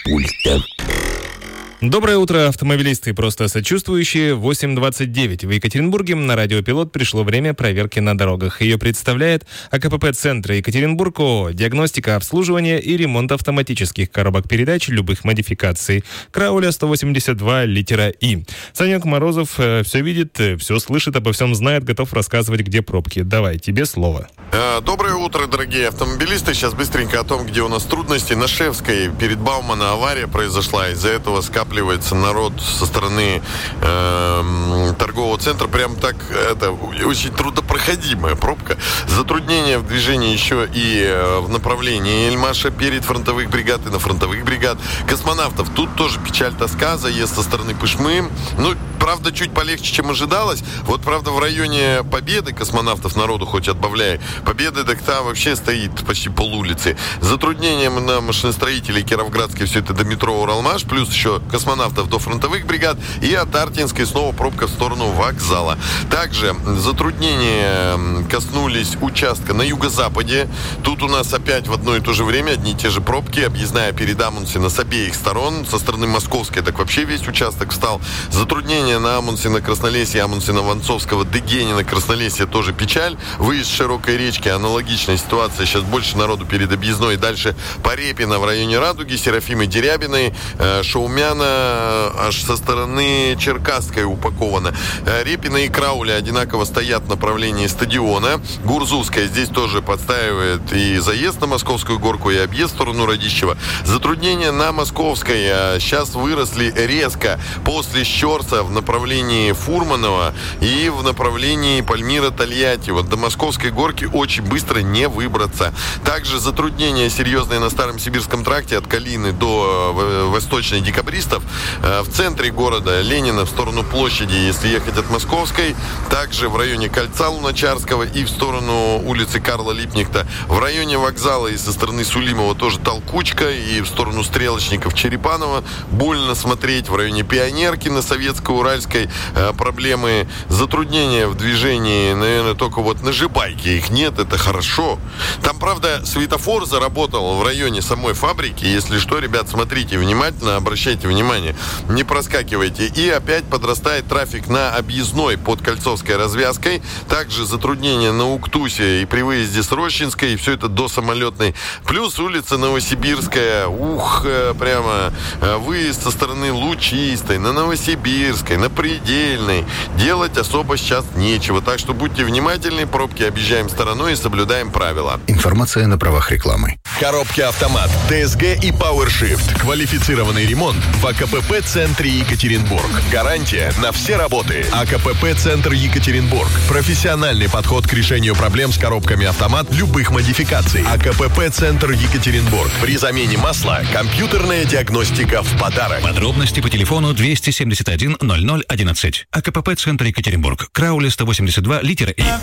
пульта. Доброе утро, автомобилисты и просто сочувствующие. 8:29 в Екатеринбурге. На радио «Пилот» пришло время проверки на дорогах. Ее представляет АКПП-центр Екатеринбург ООО. Диагностика, обслуживание и ремонт автоматических коробок передач любых модификаций. Крауля 182, литера И. Санек Морозов все видит, все слышит, обо всем знает, готов рассказывать, где пробки. Давай, тебе слово. Доброе утро, дорогие автомобилисты. Сейчас быстренько о том, где у нас трудности. На Шевской перед Баумана авария произошла. Из-за этого скапливается народ со стороны торгового центра. Прям так, это очень труднопроходимая пробка. Затруднения в движении еще и в направлении Эльмаша перед фронтовых бригад и на фронтовых бригад. Космонавтов. Тут тоже печаль, тоска, заезд со стороны Пышмы. Ну, правда, чуть полегче, чем ожидалось. Вот, правда, в районе Победы космонавтов народу хоть отбавляй. Победы, так там вообще стоит почти полулицы. Затруднением на машиностроителей Кировградской все это до метро Уралмаш, плюс еще космонавтов до фронтовых бригад, и от Артинской снова пробка в сторону вокзала. Также затруднения коснулись участка на юго-западе. Тут у нас опять в одно и то же время одни и те же пробки, объездная перед Амундсена с обеих сторон. Со стороны Московской так вообще весь участок встал. Затруднения на Амундсена-Краснолесье, Амундсена-Вонцовского, Дегенина-Краснолесье тоже печаль. Выезд с Широкой речки, аналогичная ситуация. Сейчас больше народу перед объездной. Дальше Порепино в районе Радуги, Серафимы Дерябиной, Шаумяна аж со стороны Черкасской упаковано. Репино и Крауля одинаково стоят в направлении стадиона. Гурзувская здесь тоже подстаивает и заезд на Московскую горку, и объезд в сторону Радищева. Затруднения на Московской сейчас выросли резко после Щорса в направлении Фурманова и в направлении Пальмира-Тольятти. Вот до Московской горки очень быстро не выбраться. Также затруднения серьезные на Старом Сибирском тракте от Калины до Восточной Декабристов. В центре города Ленина в сторону площади, если ехать от Московской. Также в районе Кольца Луначарского и в сторону улицы Карла Липнихта. В районе вокзала и со стороны Сулимова тоже толкучка. И в сторону Стрелочников Черепанова больно смотреть. В районе Пионерки на Советско-Уральской проблемы. Затруднения в движении, наверное, только вот на Жибайке их нет, это хорошо. Там, правда, светофор заработал в районе самой фабрики. Если что, ребят, смотрите внимательно, обращайте внимание, не проскакивайте. И опять подрастает трафик на объездной под Кольцовской развязкой. Также затруднения на Уктусе и при выезде с Рощинской, и все это до Самолетной. Плюс улица Новосибирская. Прямо выезд со стороны Лучистой, на Новосибирской, на Предельной. Делать особо сейчас нечего. Так что будьте внимательны, пробки объезжаем стороной и соблюдаем правила. Информация на правах рекламы. Коробки «Автомат», ТСГ и PowerShift. Квалифицированный ремонт в АКПП-центре Екатеринбург. Гарантия на все работы. АКПП-центр Екатеринбург. Профессиональный подход к решению проблем с коробками «Автомат» любых модификаций. АКПП-центр Екатеринбург. При замене масла компьютерная диагностика в подарок. Подробности по телефону 271 00 11. АКПП-центр Екатеринбург. Крауля 182, литера И.